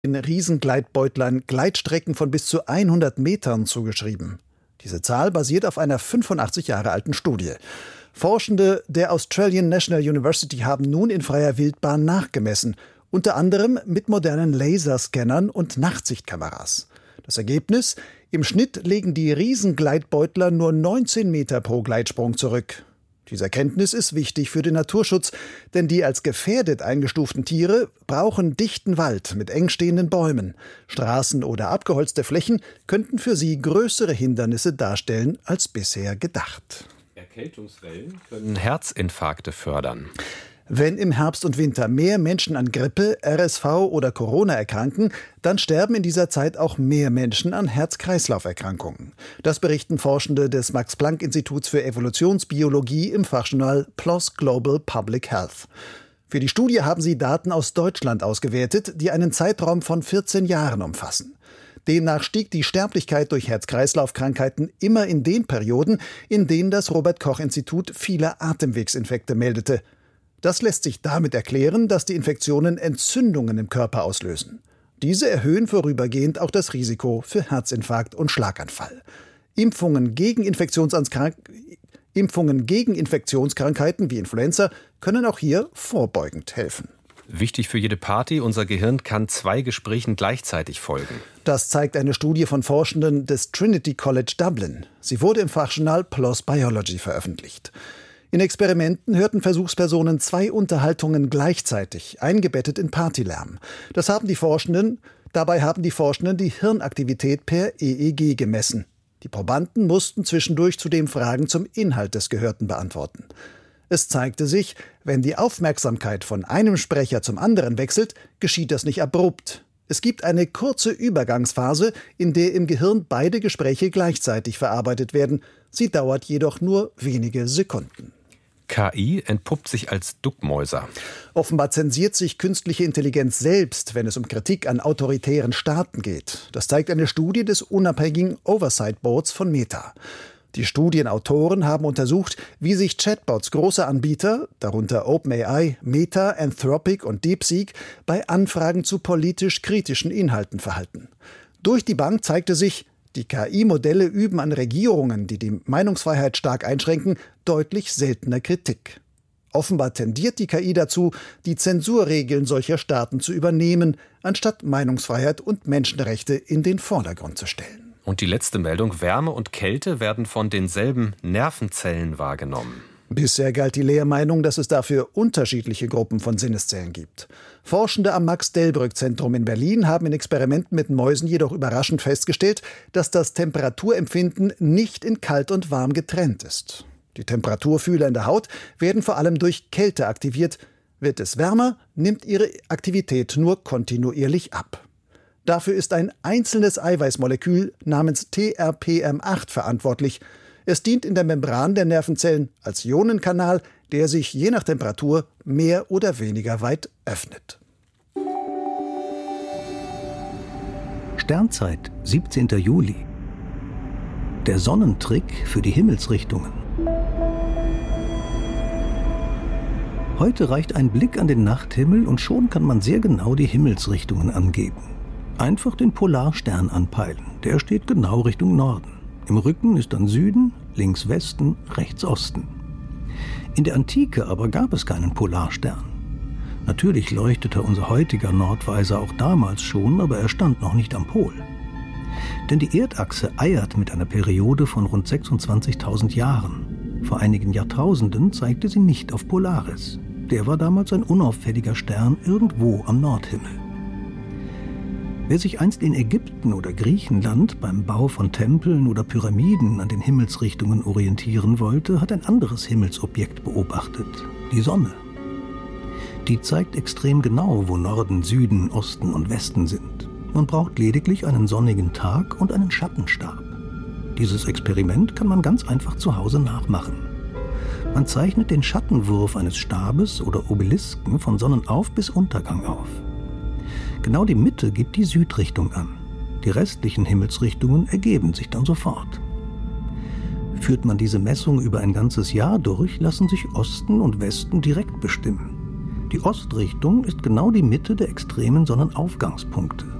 in Riesengleitbeutlern Gleitstrecken von bis zu 100 Metern zugeschrieben. Diese Zahl basiert auf einer 85 Jahre alten Studie. Forschende der Australian National University haben nun in freier Wildbahn nachgemessen, unter anderem mit modernen Laserscannern und Nachtsichtkameras. Das Ergebnis? Im Schnitt legen die Riesengleitbeutler nur 19 Meter pro Gleitsprung zurück. Diese Erkenntnis ist wichtig für den Naturschutz, denn die als gefährdet eingestuften Tiere brauchen dichten Wald mit eng stehenden Bäumen. Straßen oder abgeholzte Flächen könnten für sie größere Hindernisse darstellen als bisher gedacht. Erkältungswellen können Herzinfarkte fördern. Wenn im Herbst und Winter mehr Menschen an Grippe, RSV oder Corona erkranken, dann sterben in dieser Zeit auch mehr Menschen an Herz-Kreislauf-Erkrankungen. Das berichten Forschende des Max-Planck-Instituts für Evolutionsbiologie im Fachjournal PLOS Global Public Health. Für die Studie haben sie Daten aus Deutschland ausgewertet, die einen Zeitraum von 14 Jahren umfassen. Demnach stieg die Sterblichkeit durch Herz-Kreislauf-Krankheiten immer in den Perioden, in denen das Robert-Koch-Institut viele Atemwegsinfekte meldete. Das lässt sich damit erklären, dass die Infektionen Entzündungen im Körper auslösen. Diese erhöhen vorübergehend auch das Risiko für Herzinfarkt und Schlaganfall. Impfungen gegen Infektionskrankheiten wie Influenza können auch hier vorbeugend helfen. Wichtig für jede Party, unser Gehirn kann 2 Gesprächen gleichzeitig folgen. Das zeigt eine Studie von Forschenden des Trinity College Dublin. Sie wurde im Fachjournal PLOS Biology veröffentlicht. In Experimenten hörten Versuchspersonen 2 Unterhaltungen gleichzeitig, eingebettet in Partylärm. Dabei haben die Forschenden die Hirnaktivität per EEG gemessen. Die Probanden mussten zwischendurch zudem Fragen zum Inhalt des Gehörten beantworten. Es zeigte sich, wenn die Aufmerksamkeit von einem Sprecher zum anderen wechselt, geschieht das nicht abrupt. Es gibt eine kurze Übergangsphase, in der im Gehirn beide Gespräche gleichzeitig verarbeitet werden. Sie dauert jedoch nur wenige Sekunden. KI entpuppt sich als Duckmäuser. Offenbar zensiert sich künstliche Intelligenz selbst, wenn es um Kritik an autoritären Staaten geht. Das zeigt eine Studie des unabhängigen Oversight Boards von Meta. Die Studienautoren haben untersucht, wie sich Chatbots großer Anbieter, darunter OpenAI, Meta, Anthropic und DeepSeek, bei Anfragen zu politisch kritischen Inhalten verhalten. Durch die Bank zeigte sich, die KI-Modelle üben an Regierungen, die die Meinungsfreiheit stark einschränken, deutlich seltener Kritik. Offenbar tendiert die KI dazu, die Zensurregeln solcher Staaten zu übernehmen, anstatt Meinungsfreiheit und Menschenrechte in den Vordergrund zu stellen. Und die letzte Meldung: Wärme und Kälte werden von denselben Nervenzellen wahrgenommen. Bisher galt die Lehrmeinung, dass es dafür unterschiedliche Gruppen von Sinneszellen gibt. Forschende am Max-Delbrück-Zentrum in Berlin haben in Experimenten mit Mäusen jedoch überraschend festgestellt, dass das Temperaturempfinden nicht in kalt und warm getrennt ist. Die Temperaturfühler in der Haut werden vor allem durch Kälte aktiviert. Wird es wärmer, nimmt ihre Aktivität nur kontinuierlich ab. Dafür ist ein einzelnes Eiweißmolekül namens TRPM8 verantwortlich. Es dient in der Membran der Nervenzellen als Ionenkanal, der sich je nach Temperatur mehr oder weniger weit öffnet. Sternzeit, 17. Juli. Der Sonnentrick für die Himmelsrichtungen. Heute reicht ein Blick an den Nachthimmel und schon kann man sehr genau die Himmelsrichtungen angeben. Einfach den Polarstern anpeilen, der steht genau Richtung Norden. Im Rücken ist dann Süden, links Westen, rechts Osten. In der Antike aber gab es keinen Polarstern. Natürlich leuchtete unser heutiger Nordweiser auch damals schon, aber er stand noch nicht am Pol. Denn die Erdachse eiert mit einer Periode von rund 26.000 Jahren. Vor einigen Jahrtausenden zeigte sie nicht auf Polaris. Der war damals ein unauffälliger Stern irgendwo am Nordhimmel. Wer sich einst in Ägypten oder Griechenland beim Bau von Tempeln oder Pyramiden an den Himmelsrichtungen orientieren wollte, hat ein anderes Himmelsobjekt beobachtet, die Sonne. Die zeigt extrem genau, wo Norden, Süden, Osten und Westen sind. Man braucht lediglich einen sonnigen Tag und einen Schattenstab. Dieses Experiment kann man ganz einfach zu Hause nachmachen. Man zeichnet den Schattenwurf eines Stabes oder Obelisken von Sonnenauf- bis Untergang auf. Genau die Mitte gibt die Südrichtung an. Die restlichen Himmelsrichtungen ergeben sich dann sofort. Führt man diese Messung über ein ganzes Jahr durch, lassen sich Osten und Westen direkt bestimmen. Die Ostrichtung ist genau die Mitte der extremen Sonnenaufgangspunkte.